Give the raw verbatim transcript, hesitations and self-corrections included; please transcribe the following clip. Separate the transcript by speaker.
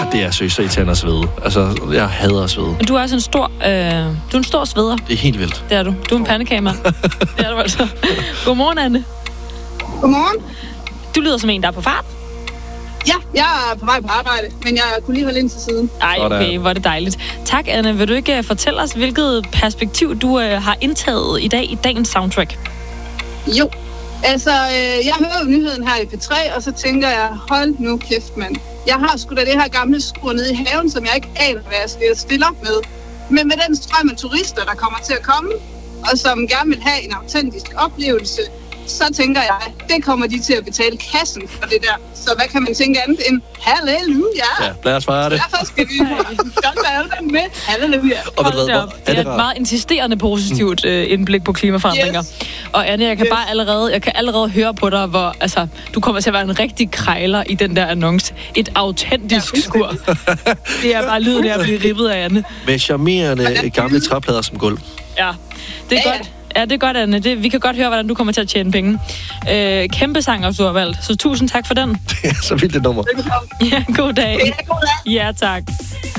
Speaker 1: det er seriøst irriterende at svede. Altså, jeg hader at svede.
Speaker 2: Men du er altså en stor, øh, du er en stor sveder.
Speaker 1: Det er helt vildt.
Speaker 2: Det er du. Du er en pandekagemand. Det er du altså. Godmorgen, Anne.
Speaker 3: Godmorgen.
Speaker 2: Du lyder som en, der er på fart.
Speaker 3: Ja, jeg er på vej på arbejde, men jeg kunne lige holde ind til siden.
Speaker 2: Ej, okay, hvor er det dejligt. Tak, Anne. Vil du ikke uh, fortælle os, hvilket perspektiv du uh, har indtaget i dag i dagens soundtrack?
Speaker 3: Jo, altså, øh, jeg hører jo nyheden her i P tre, og så tænker jeg, hold nu kæft, mand. Jeg har sgu da det her gamle skur nede i haven, som jeg ikke aner, hvad jeg skal stille op med. Men med den strøm af turister, der kommer til at komme, og som gerne vil have en autentisk oplevelse, så tænker jeg, det kommer de til at betale kassen for det der. Så hvad kan man tænke andet end halleluja?
Speaker 1: Ja, lad os fejre det.
Speaker 3: Derfor skal vi godt være alle med halleluja.
Speaker 1: Og ved du
Speaker 2: Hold
Speaker 1: hvad,
Speaker 2: da
Speaker 1: hvor
Speaker 2: op.
Speaker 1: er
Speaker 2: Det er
Speaker 1: det
Speaker 2: et
Speaker 1: rart.
Speaker 2: meget insisterende positivt øh, indblik på klimaforandringer.
Speaker 3: Yes.
Speaker 2: Og Anne, jeg kan
Speaker 3: Yes.
Speaker 2: bare allerede, jeg kan allerede høre på dig, hvor altså, du kommer til at være en rigtig krejler i den der annonce. Et autentisk
Speaker 3: Ja,
Speaker 2: skur. Det er bare lyden af at blive ribbet af Anne.
Speaker 1: Med charmerende gamle træplader som gulv.
Speaker 2: Ja, det er
Speaker 3: Ja, ja.
Speaker 2: godt. Ja, det er godt, Anne. Det, vi kan godt høre, hvordan du kommer til at tjene penge. Øh, kæmpe sanger, du har valgt. Så tusind tak for den.
Speaker 1: Det er så vildt et nummer.
Speaker 3: Velkommen.
Speaker 2: Ja, god dag.
Speaker 3: Ja, god dag.
Speaker 2: Ja, tak.